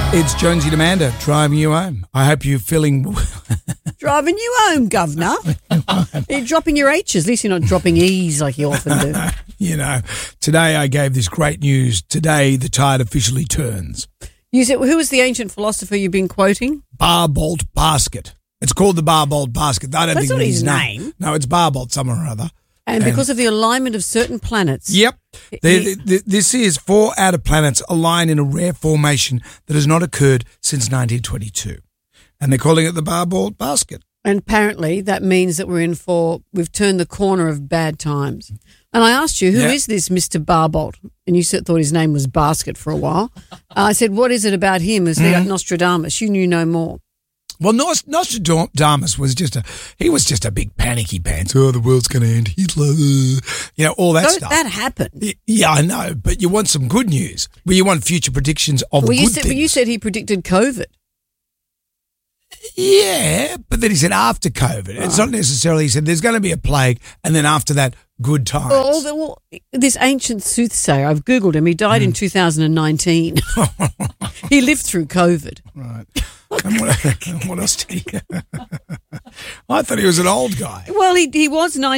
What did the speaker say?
It's Jonesy Demander driving you home. I hope you're feeling... Driving you home, Governor. You're dropping your H's. At least you're not dropping E's like you often do. You know, today I gave this great news. Today the tide officially turns. You said, who was the ancient philosopher you've been quoting? Barbolt Basket. It's called the Barbolt Basket. I don't That's think not it's his name. No, it's Barbolt somewhere or other. And because of the alignment of certain planets. Yep. This is 4 outer planets align in a rare formation that has not occurred since 1922. And they're calling it the Barbolt Basket. And apparently that means that we've turned the corner of bad times. And I asked you, who is this Mr. Barbolt? And you thought his name was Basket for a while. I said, what is it about him? Is he like Nostradamus? You knew no more. Well, Nostradamus was just a big panicky pants. Oh, the world's going to end. Hitler, all that stuff. That happened. Yeah, I know, but you want some good news. Well, you want future predictions of good things. But you said he predicted COVID. Yeah, but then he said after COVID. It's not necessarily, he said there's going to be a plague and then after that, good times. Well, this ancient soothsayer, I've Googled him. He died in 2019. He lived through COVID. Right. And what else did he? I thought he was an old guy. Well, he was 19.